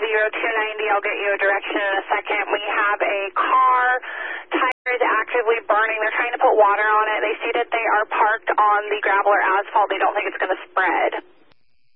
290. I'll get you a direction in a second. We have a car. Tire is actively burning. They're trying to put water on it. They see that they are parked on the gravel or asphalt. They don't think it's going to spread.